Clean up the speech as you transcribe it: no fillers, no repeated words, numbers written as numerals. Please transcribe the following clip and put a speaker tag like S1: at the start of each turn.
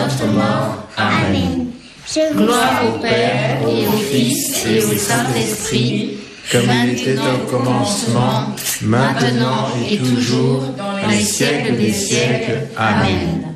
S1: notre mort. Amen. Gloire au Père, et au Fils, et au Saint-Esprit,
S2: comme il était au commencement, maintenant et toujours, dans les siècles des siècles. Amen.